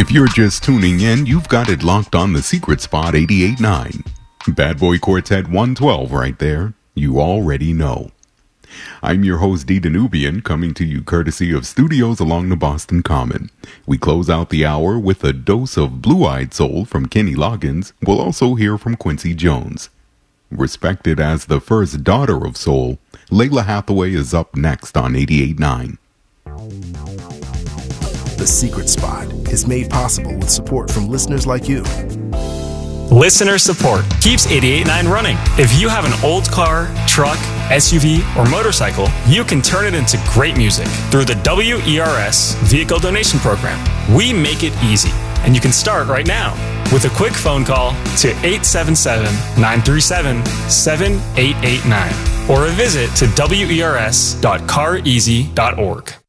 If you're just tuning in, you've got it locked on the Secret Spot 88.9. Bad Boy Quartet 112 right there. You already know. I'm your host, D. Danubian, coming to you courtesy of studios along the Boston Common. We close out the hour with a dose of Blue-Eyed Soul from Kenny Loggins. We'll also hear from Quincy Jones. Respected as the first daughter of soul, Lalah Hathaway is up next on 88.9. The Secret Spot is made possible with support from listeners like you. Listener support keeps 88.9 running. If you have an old car, truck, SUV, or motorcycle, you can turn it into great music through the WERS Vehicle Donation Program. We make it easy, and you can start right now with a quick phone call to 877-937-7889 or a visit to wers.careasy.org.